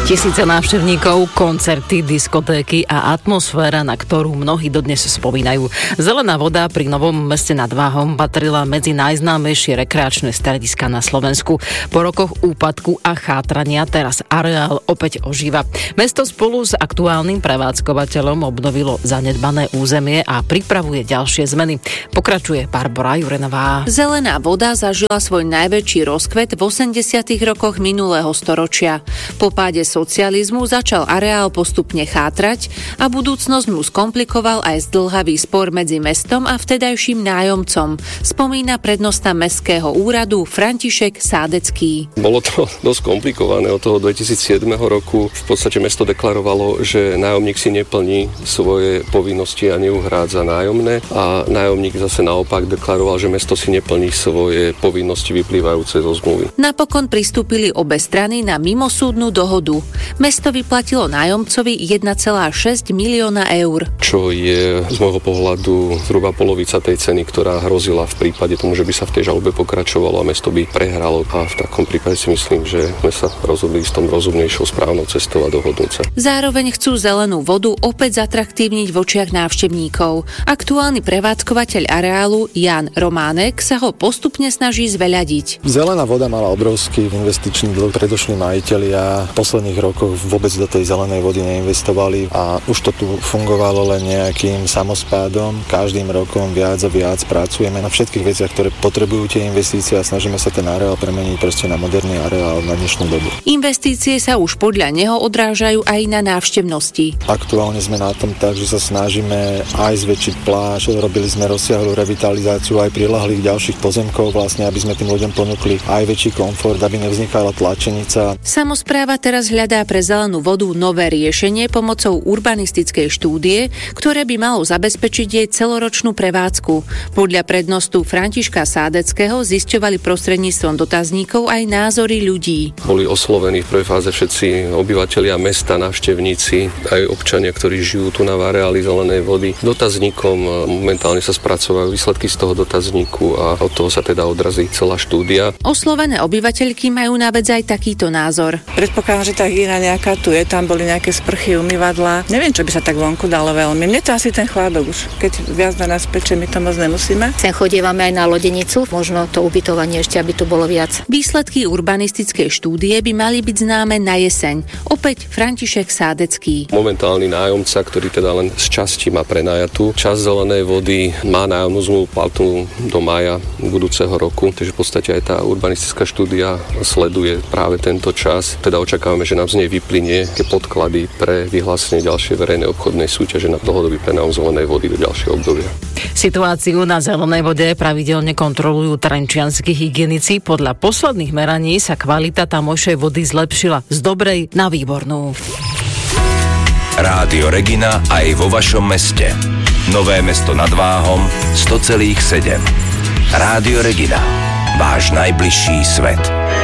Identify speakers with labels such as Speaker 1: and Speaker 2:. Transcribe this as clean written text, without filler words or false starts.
Speaker 1: Tisíce návštevníkov, koncerty, diskotéky a atmosféra, na ktorú mnohí dodnes spomínajú. Zelená voda pri Novom Meste nad Váhom patrila medzi najznámejšie rekreačné strediská na Slovensku. Po rokoch úpadku a chátrania teraz areál opäť ožíva. Mesto spolu s aktuálnym prevádzkovateľom obnovilo zanedbané územie a pripravuje ďalšie zmeny. Pokračuje Barbora Jurenová.
Speaker 2: Zelená voda zažila svoj najväčší rozkvet v 80. rokoch minulého storočia. Po páde socializmu začal areál postupne chátrať a budúcnosť mu skomplikoval aj zdĺhavý spor medzi mestom a vtedajším nájomcom, spomína prednosta Mestského úradu František Sádecký.
Speaker 3: Bolo to dosť komplikované. Od toho 2007 roku v podstate mesto deklarovalo, že nájomník si neplní svoje povinnosti a neuhrádza nájomné, a nájomník zase naopak deklaroval, že mesto si neplní svoje povinnosti vyplývajúce zo zmluvy.
Speaker 2: Napokon pristúpili obe strany na mimosúdnu dohodu. Mesto vyplatilo nájomcovi 1,6 milióna eur.
Speaker 3: Čo je z môjho pohľadu zhruba polovica tej ceny, ktorá hrozila v prípade tomu, že by sa v tej žalobe pokračovalo a mesto by prehralo. A v takom prípade si myslím, že sme sa rozhodli s tom rozumnejšou správnou cestou a dohodnúť sa.
Speaker 2: Zároveň chcú zelenú vodu opäť zatraktívniť v očiach návštevníkov. Aktuálny prevádzkovateľ areálu Jan Románek sa ho postupne snaží zveľadiť.
Speaker 4: Zelená voda mala obrovský investičný dlh, predošlí majitelia v posledných rokoch vôbec do tej zelenej vody neinvestovali a už to tu fungovalo len nejakým samospádom. Každým rokom viac a viac pracujeme na všetkých veciach, ktoré potrebujú tie investície a snažíme sa ten areál premeniť proste na moderný areál na dnešnú dobu.
Speaker 2: Investície sa už podľa neho odrážajú aj na návštevnosti.
Speaker 4: Aktuálne sme na tom tak, že sa snažíme aj zväčšiť pláž, robili sme rozsiahlu revitalizáciu aj prilahlých ďalších pozemkov, vlastne aby sme tým ľuďom ponúkli aj väčší komfort, aby nevznikala tlačenica.
Speaker 2: Samospráva teraz hľadá pre zelenú vodu nové riešenie pomocou urbanistickej štúdie, ktoré by malo zabezpečiť jej celoročnú prevádzku. Podľa prednostu Františka Sádeckého zisťovali prostredníctvom dotazníkov aj názory ľudí.
Speaker 3: Boli oslovení v prvej fáze všetci obyvatelia mesta, návštevníci, aj občania, ktorí žijú tu na areáli zelenej vody. Dotazníkom momentálne sa spracovajú výsledky z toho dotazníku a od toho sa teda odrazí celá štúdia.
Speaker 2: Oslovené obyvateľky majú na vec aj takýto názor.
Speaker 5: Predpokladám, že tá hygiena nejaká tu je, tam boli nejaké sprchy, umývadlá. Neviem, čo by sa tak vonku dalo veľmi. Mne to asi ten chládok už, keď viac na nás peče, my to moc nemusíme.
Speaker 6: Sem chodievame aj na lodenicu, možno to ubytovanie ešte, aby tu bolo viac.
Speaker 2: Výsledky urbanistickej štúdie by mali byť známe na jeseň. Opäť František Sádecký.
Speaker 3: Momentálny nájomca, ktorý teda len z časti má prenajatú časť zelenej vody, má nájomnú zmluvu platnú do mája budúceho roku, takže v podstate aj tá urbanistická štúdia sleduje práve tento čas. Teda očakávame, že nám z nej vyplynie podklady pre vyhlásenie ďalšej verejnej obchodnej súťaže na dlhodobý prenájom zelenej vody do ďalšieho obdobia.
Speaker 1: Situáciu na zelenej vode pravidelne kontrolujú trenčianski hygienici. Podľa posledných meraní sa kvalita tamojšej vody zlepšila z dobrej na výbornú.
Speaker 7: Rádio Regina aj vo vašom meste. Nové Mesto nad Váhom 100,7. Rádio Regina. Váš najbližší svet.